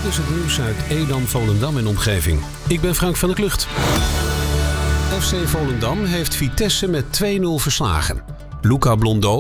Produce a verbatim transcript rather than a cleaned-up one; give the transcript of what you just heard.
is het nieuws uit Edam, Volendam en omgeving. Ik ben Frank van der Klucht. F C Volendam heeft Vitesse met twee nul verslagen. Luca Blondeau